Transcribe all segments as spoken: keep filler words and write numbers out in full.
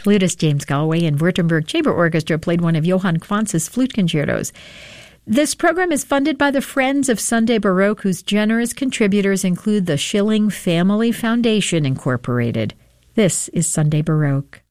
Flutist James Galway and Württemberg Chamber Orchestra played one of Johann Quantz's flute concertos. This program is funded by the Friends of Sunday Baroque, whose generous contributors include the Schilling Family Foundation, Incorporated. This is Sunday Baroque.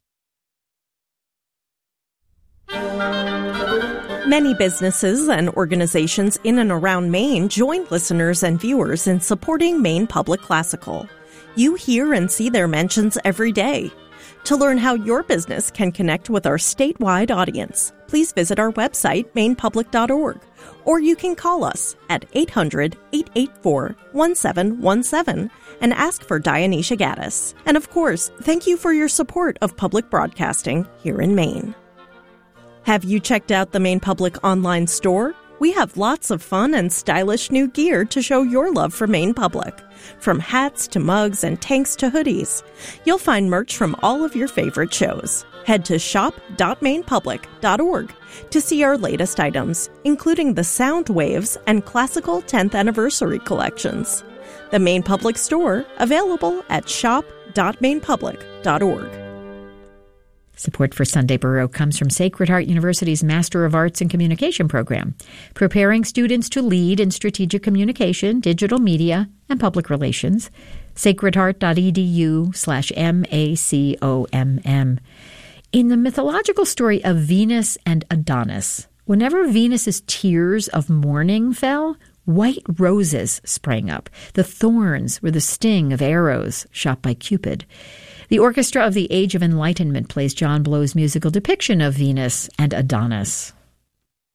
Many businesses and organizations in and around Maine join listeners and viewers in supporting Maine Public Classical. You hear and see their mentions every day. To learn how your business can connect with our statewide audience, please visit our website, maine public dot org, or you can call us at eight hundred, eight eight four, one seven one seven and ask for Dionysia Gaddis. And of course, thank you for your support of public broadcasting here in Maine. Have you checked out the Maine Public online store? We have lots of fun and stylish new gear to show your love for Maine Public. From hats to mugs and tanks to hoodies, you'll find merch from all of your favorite shows. Head to shop dot maine public dot org to see our latest items, including the Sound Waves and Classical tenth Anniversary collections. The Maine Public Store, available at shop dot maine public dot org. Support for Sunday Baroque comes from Sacred Heart University's Master of Arts in Communication program, preparing students to lead in strategic communication, digital media, and public relations. sacred heart dot e d u slash M A C O M M. In the mythological story of Venus and Adonis, whenever Venus's tears of mourning fell, white roses sprang up. The thorns were the sting of arrows shot by Cupid. The Orchestra of the Age of Enlightenment plays John Blow's musical depiction of Venus and Adonis.